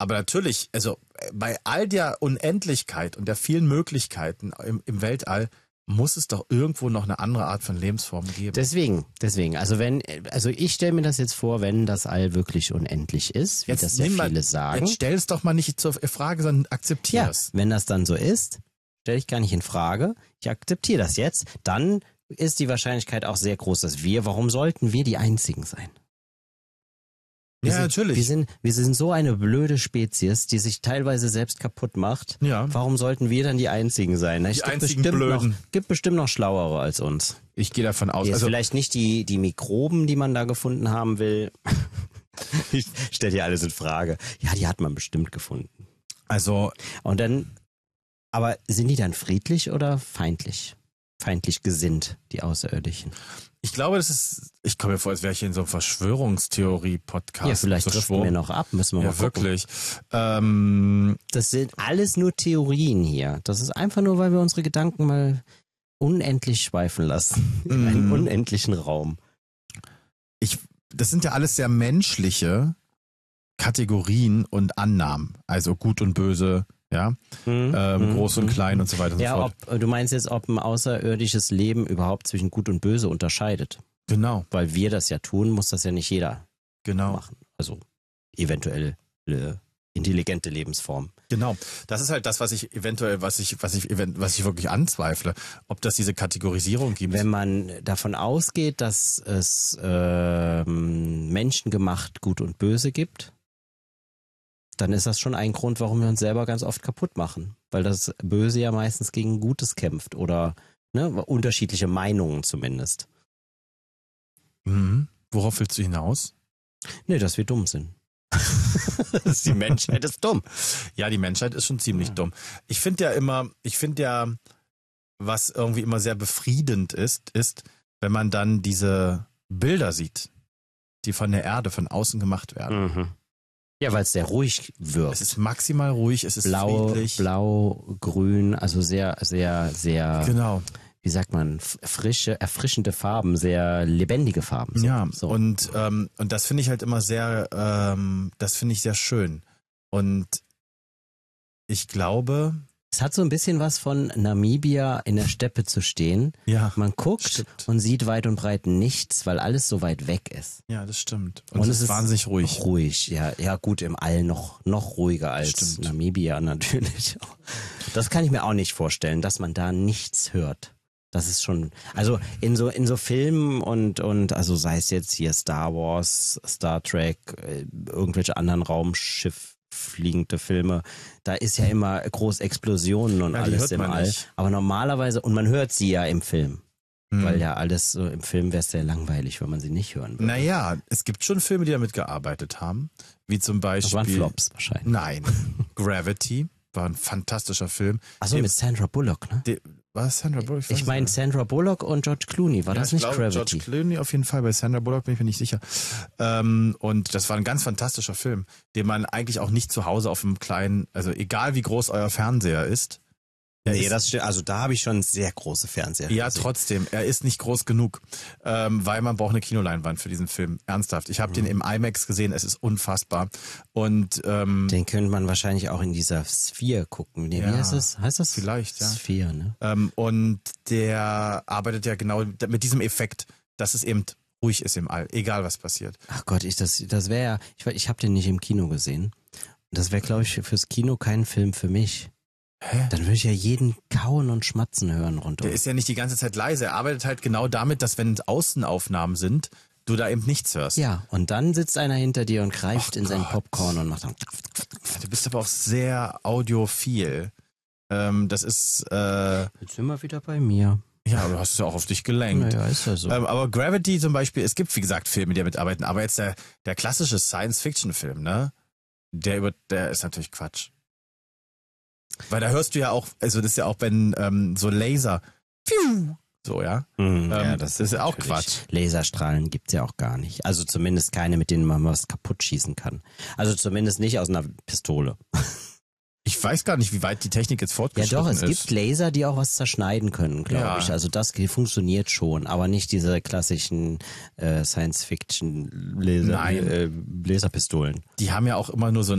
Aber natürlich, also bei all der Unendlichkeit und der vielen Möglichkeiten im Weltall muss es doch irgendwo noch eine andere Art von Lebensform geben. Deswegen. Also ich stelle mir das jetzt vor, wenn das All wirklich unendlich ist, wie das ja viele sagen. Jetzt stell es doch mal nicht zur Frage, sondern akzeptier es. Wenn das dann so ist, stelle ich gar nicht in Frage. Ich akzeptiere das jetzt. Dann ist die Wahrscheinlichkeit auch sehr groß, dass warum sollten wir die Einzigen sein? Natürlich. Wir sind so eine blöde Spezies, die sich teilweise selbst kaputt macht. Ja. Warum sollten wir dann die Einzigen sein? Die einzigen Blöden. Gibt bestimmt noch Schlauere als uns. Ich gehe davon aus. Also vielleicht nicht die Mikroben, die man da gefunden haben will. Ich stelle dir alles in Frage. Ja, die hat man bestimmt gefunden. Also. Und dann, aber sind die dann friedlich oder feindlich? Feindlich gesinnt, die Außerirdischen. Ich glaube, ich komme mir vor, als wäre ich hier in so einem Verschwörungstheorie-Podcast. Ja, vielleicht driften wir noch ab, müssen wir mal gucken. Wirklich. Das sind alles nur Theorien hier. Das ist einfach nur, weil wir unsere Gedanken mal unendlich schweifen lassen. In einen unendlichen Raum. Das sind ja alles sehr menschliche Kategorien und Annahmen. Also gut und böse, ja, groß und klein und so weiter und so fort. Du meinst jetzt, ob ein außerirdisches Leben überhaupt zwischen gut und böse unterscheidet. Genau. Weil wir das ja tun, muss das ja nicht jeder machen. Also eventuell intelligente Lebensform. Genau. Das ist halt das, was ich wirklich anzweifle, ob das diese Kategorisierung gibt. Wenn man davon ausgeht, dass es menschengemacht Gut und Böse gibt, dann ist das schon ein Grund, warum wir uns selber ganz oft kaputt machen. Weil das Böse ja meistens gegen Gutes kämpft oder unterschiedliche Meinungen zumindest. Mhm. Worauf willst du hinaus? Nee, dass wir dumm sind. Die Menschheit ist dumm. Ja, die Menschheit ist schon ziemlich dumm. Ich finde ja, was irgendwie immer sehr befriedend ist, wenn man dann diese Bilder sieht, die von der Erde von außen gemacht werden. Mhm. Ja, weil es sehr ruhig wirkt. Es ist maximal ruhig, es ist friedlich. Blau, grün, also sehr, sehr, sehr, genau. Wie sagt man, erfrischende Farben, sehr lebendige Farben. So. Ja, so. Und das finde ich halt immer sehr, das finde ich sehr schön. Und ich glaube... Es hat so ein bisschen was von Namibia in der Steppe zu stehen. Ja, man guckt und sieht weit und breit nichts, weil alles so weit weg ist. Ja, das stimmt. Und es ist wahnsinnig ruhig. Ruhig, ja gut, im All noch ruhiger als Namibia natürlich. Das kann ich mir auch nicht vorstellen, dass man da nichts hört. Das ist schon, also in so Filmen und also sei es jetzt hier Star Wars, Star Trek, irgendwelche anderen Raumschiff-fliegende Filme, da ist ja immer groß Explosionen und alles im All. Nicht. Aber normalerweise, und man hört sie ja im Film. Weil ja alles so im Film wäre es sehr langweilig, wenn man sie nicht hören würde. Naja, es gibt schon Filme, die damit gearbeitet haben. Wie zum Beispiel. Das waren Flops wahrscheinlich. Nein. Gravity war ein fantastischer Film. Achso, mit Sandra Bullock, ne? War es Sandra Bullock? Ich meine Sandra Bullock und George Clooney. War das nicht Gravity? George Clooney auf jeden Fall. Bei Sandra Bullock bin ich mir nicht sicher. Und das war ein ganz fantastischer Film, den man eigentlich auch nicht zu Hause auf einem kleinen, also egal wie groß euer Fernseher ist. Nee, das stimmt. Also da habe ich schon sehr große Fernseher. Ja, trotzdem. Er ist nicht groß genug, weil man braucht eine Kinoleinwand für diesen Film. Ernsthaft. Ich habe den im IMAX gesehen. Es ist unfassbar. Und den könnte man wahrscheinlich auch in dieser Sphere gucken. Nee, wie heißt das? Heißt das? Vielleicht, ja. Sphere, ne? Und der arbeitet ja genau mit diesem Effekt, dass es eben ruhig ist im All, egal was passiert. Ach Gott, das wäre ja. Ich habe den nicht im Kino gesehen. Das wäre, glaube ich, fürs Kino kein Film für mich. Hä? Dann würde ich ja jeden kauen und schmatzen hören rundum. Der ist ja nicht die ganze Zeit leise. Er arbeitet halt genau damit, dass wenn Außenaufnahmen sind, du da eben nichts hörst. Ja, und dann sitzt einer hinter dir und greift in sein Popcorn und macht dann... Du bist aber auch sehr audiophil. Das ist... Jetzt sind wir wieder bei mir. Ja, du hast es ja auch auf dich gelenkt. Naja, ist ja so. Aber Gravity zum Beispiel, es gibt wie gesagt Filme, die damit arbeiten, aber jetzt der klassische Science-Fiction-Film, ne? Der ist natürlich Quatsch. Weil da hörst du ja auch, also das ist ja auch, wenn so Laser, so, ja. Ja, das ist ja auch Quatsch. Laserstrahlen gibt's ja auch gar nicht. Also zumindest keine, mit denen man was kaputt schießen kann. Also zumindest nicht aus einer Pistole. Ich weiß gar nicht, wie weit die Technik jetzt fortgeschritten ist. Ja doch, es gibt Laser, die auch was zerschneiden können, glaube ich. Also das funktioniert schon, aber nicht diese klassischen Science-Fiction-Laserpistolen. Die haben ja auch immer nur so